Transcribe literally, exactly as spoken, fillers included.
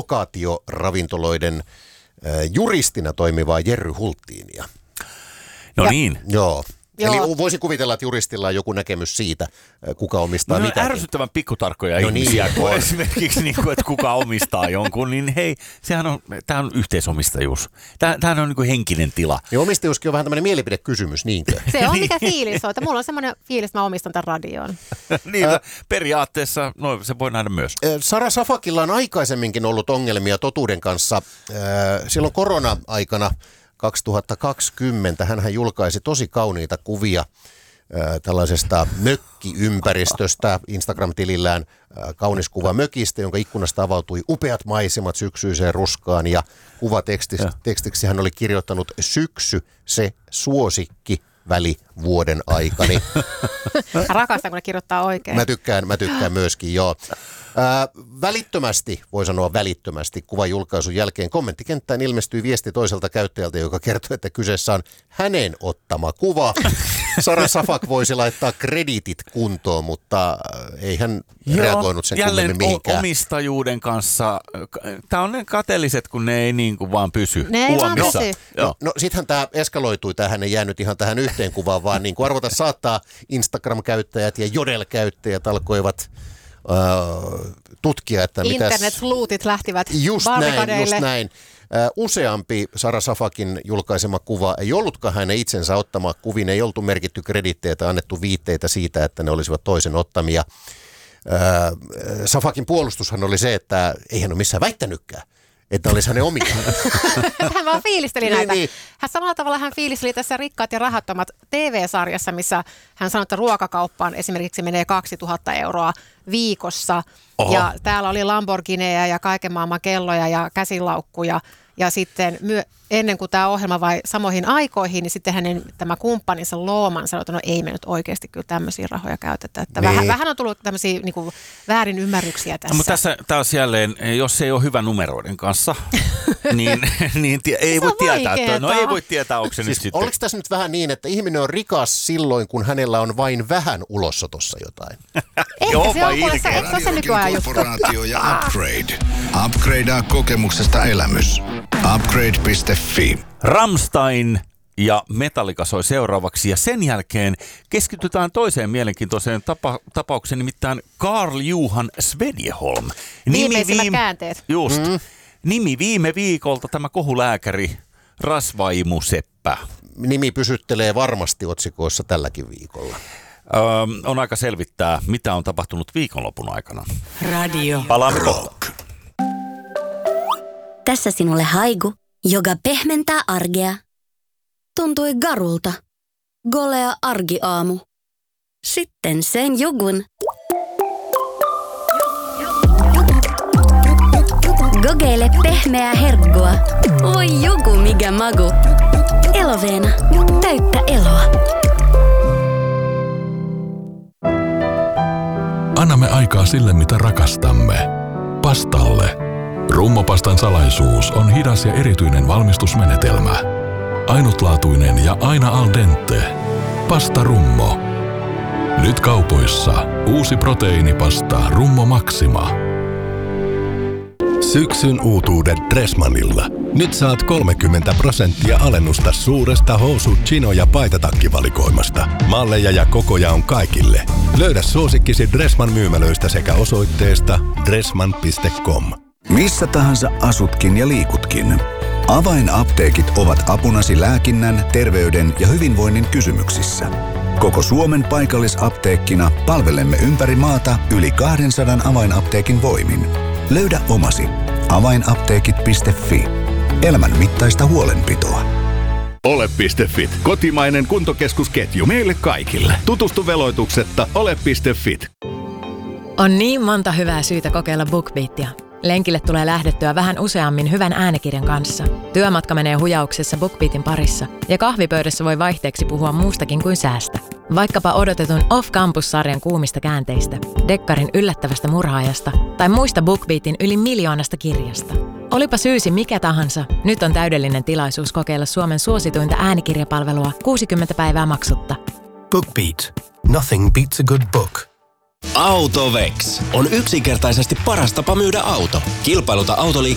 lokaatioravintoloiden juristina toimivaa Jerry Hulttiinia. No ja, niin. Joo. Joo. Eli voisin kuvitella, että juristilla on joku näkemys siitä, kuka omistaa no, mitäkin. Ärsyttävän pikkutarkkoja no ihmisiä, niin, kun esimerkiksi, niin kuin, että kuka omistaa jonkun, niin hei, sehän on, tämä on yhteisomistajuus. Tämähän on niin kuin henkinen tila. Niin omistajuuskin on vähän tämmöinen mielipidekysymys, niinkö? Se on mikä fiilis on, että mulla on semmoinen fiilis, että mä omistan tämän radion. niin, äh, periaatteessa, no se voi nähdä myös. Sara Safakilla on aikaisemminkin ollut ongelmia totuuden kanssa. Silloin korona-aikana kaksituhattakaksikymmentä hänhän julkaisi tosi kauniita kuvia äh, tällaisesta mökkiympäristöstä. Instagram-tilillään äh, kaunis kuva mökistä, jonka ikkunasta avautui upeat maisemat syksyiseen ruskaan. Ja kuvatekstiksi hän oli kirjoittanut syksy, se suosikki väli vuoden aikani. Rakastan, kun ne kirjoittaa oikein. Mä tykkään, mä tykkään myöskin, joo. Ää, välittömästi, voi sanoa välittömästi, kuvan julkaisun jälkeen kommenttikenttään ilmestyi viesti toiselta käyttäjältä, joka kertoi, että kyseessä on hänen ottama kuva. Sara Safak voisi laittaa krediitit kuntoon, mutta ei hän Joo, reagoinut sen kummemmin mihinkään. O- omistajuuden kanssa, tämä on ne kateelliset, kun ne ei niin kuin vaan pysy ne ei vaan uomissa. pysy. No, no sittenhän tämä eskaloitui, tämähän ei jäänyt ihan tähän yhteen kuvaan, vaan niin kuin arvota saattaa Instagram-käyttäjät ja Jodel-käyttäjät alkoivat Uh, tutkia, että mitäs... Internet-sluutit lähtivät just näin, barrikadeille. just näin. Uh, useampi Sara Safakin julkaisema kuva ei ollutkaan hänen itsensä ottama kuviin, ei oltu merkitty kredittejä tai annettu viitteitä siitä, että ne olisivat toisen ottamia. Uh, Safakin puolustushan oli se, että ei hän ole missään väittänytkään, että olisi hänen omia. Hän vaan fiilisteli näitä. Niin, niin. Hän samalla tavalla hän fiilisteli tässä Rikkaat ja rahattomat T V-sarjassa, missä hän sanoi, että ruokakauppaan esimerkiksi menee kaksituhatta euroa viikossa. Oho. Ja täällä oli Lamborghineja ja kaiken maailman kelloja ja käsilaukkuja. Ja sitten myö, ennen kuin tämä ohjelma vai samoihin aikoihin, niin sitten hänen tämä kumppaninsa Looman sanoi, että no ei me nyt oikeasti kyllä tämmöisiä rahoja käytetä. Että niin. vähän, vähän on tullut tämmöisiä niin kuin väärin ymmärryksiä tässä. No, mutta tässä taas jälleen, jos ei ole hyvä numeroiden kanssa, niin, niin tie, ei voi tietää. Että, no ei voi tietää, onko se siis nyt sitten. Oliko tässä nyt vähän niin, että ihminen on rikas silloin, kun hänellä on vain vähän ulosotossa jotain? Ehkä se on, kuule, eikö se ole se nykyajan juttu? Korporaatio ja Upgrade. Upgradea kokemuksesta elämys. Upgrade piste fi. Rammstein ja Metallica soi seuraavaksi ja sen jälkeen keskitytään toiseen mielenkiintoiseen tapa, tapaukseen, nimittäin Carl Johan Svedjeholm. Viimeisimmät viime, käänteet. Just. Mm. Nimi viime viikolta tämä kohulääkäri Rasvaimu Seppä. Nimi pysyttelee varmasti otsikoissa tälläkin viikolla. Öö, on aika selvittää, mitä on tapahtunut viikonlopun aikana. Radio Palaamme Rock. Tässä sinulle haiku, joka pehmentää arkea. Tuntui garulta. Golea argiaamu. Sitten sen jugun. Gogeile pehmeää herkkua. Oi jugu mikä magu. Eloveena. Täyttä eloa. Annamme aikaa sille, mitä rakastamme. Pastalle. Rummopastan salaisuus on hidas ja erityinen valmistusmenetelmä. Ainutlaatuinen ja aina al dente. Pasta Rummo. Nyt kaupoissa uusi proteiinipasta Rummo Maxima. Syksyn uutuudet Dressmannilla. Nyt saat kolmekymmentä prosenttia alennusta suuresta housu-, chino- ja paitatakkivalikoimasta. Malleja ja kokoja on kaikille. Löydä suosikkisi Dressmann myymälöistä sekä osoitteesta dressmann piste com. Missä tahansa asutkin ja liikutkin. Avainapteekit ovat apunasi lääkinnän, terveyden ja hyvinvoinnin kysymyksissä. Koko Suomen paikallisapteekkina palvelemme ympäri maata yli kaksisataa avainapteekin voimin. Löydä omasi. avainapteekit piste fi. Elämän mittaista huolenpitoa. Ole piste fit. Kotimainen kuntokeskusketju meille kaikille. Tutustu veloituksetta ole piste fit. On niin monta hyvää syytä kokeilla BookBeatia. Lenkille tulee lähdettyä vähän useammin hyvän äänikirjan kanssa. Työmatka menee hujauksessa BookBeatin parissa. Ja kahvipöydässä voi vaihteeksi puhua muustakin kuin säästä. Vaikkapa odotetun Off-Campus-sarjan kuumista käänteistä, Dekkarin yllättävästä murhaajasta tai muista BookBeatin yli miljoonasta kirjasta. Olipa syysi mikä tahansa, nyt on täydellinen tilaisuus kokeilla Suomen suosituinta äänikirjapalvelua kuusikymmentä päivää maksutta. BookBeat. Nothing beats a good book. AutoVex on yksinkertaisesti paras tapa myydä auto. Kilpailuta autoliikkeessä